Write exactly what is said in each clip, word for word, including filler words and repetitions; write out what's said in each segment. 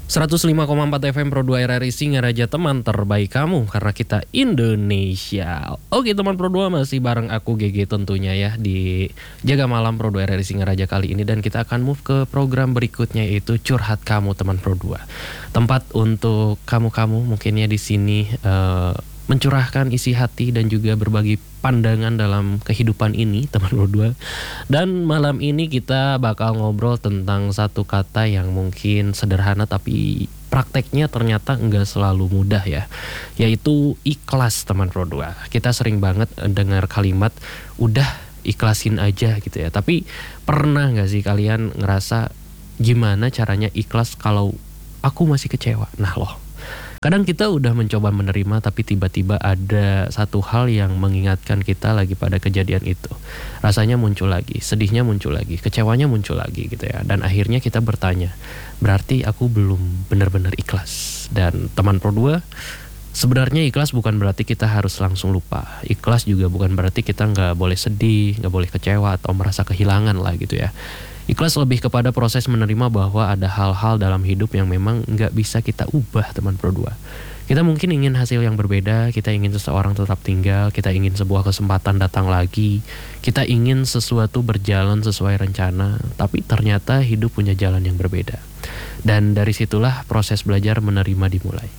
seratus lima koma empat F M Pro dua R R I Singaraja, teman terbaik kamu karena kita Indonesia. Oke teman Pro dua, masih bareng aku G G tentunya ya di Jaga Malam Pro dua R R I Singaraja kali ini. Dan kita akan move ke program berikutnya, yaitu Curhat Kamu teman Pro dua. Tempat untuk kamu-kamu mungkinnya di sini uh, mencurahkan isi hati dan juga berbagi pandangan dalam kehidupan ini teman Pro dua. Dan malam ini kita bakal ngobrol tentang satu kata yang mungkin sederhana tapi prakteknya ternyata enggak selalu mudah ya, yaitu ikhlas teman Pro dua. Kita sering banget dengar kalimat udah ikhlasin aja gitu ya, tapi pernah gak sih kalian ngerasa gimana caranya ikhlas kalau aku masih kecewa? Nah loh, kadang kita udah mencoba menerima tapi tiba-tiba ada satu hal yang mengingatkan kita lagi pada kejadian itu. Rasanya muncul lagi, sedihnya muncul lagi, kecewanya muncul lagi gitu ya. Dan akhirnya kita bertanya, berarti aku belum benar-benar ikhlas. Dan teman Pro dua, sebenarnya ikhlas bukan berarti kita harus langsung lupa. Ikhlas juga bukan berarti kita nggak boleh sedih, nggak boleh kecewa atau merasa kehilangan lah gitu ya. Ikhlas lebih kepada proses menerima bahwa ada hal-hal dalam hidup yang memang nggak bisa kita ubah teman Pro dua. Kita mungkin ingin hasil yang berbeda, kita ingin seseorang tetap tinggal, kita ingin sebuah kesempatan datang lagi, kita ingin sesuatu berjalan sesuai rencana, tapi ternyata hidup punya jalan yang berbeda. Dan dari situlah proses belajar menerima dimulai.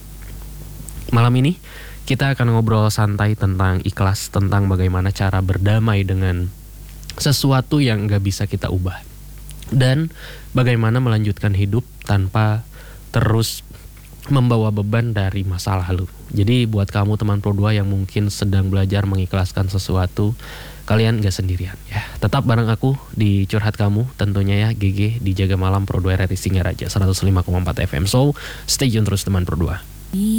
Malam ini kita akan ngobrol santai tentang ikhlas, tentang bagaimana cara berdamai dengan sesuatu yang nggak bisa kita ubah. Dan bagaimana melanjutkan hidup tanpa terus membawa beban dari masa lalu. Jadi buat kamu teman Pro dua yang mungkin sedang belajar mengikhlaskan sesuatu, kalian gak sendirian ya. Tetap bareng aku di Curhat Kamu tentunya ya, G G di Jaga Malam Pro dua R R I Singaraja seratus lima koma empat F M. So stay tune terus teman Pro dua.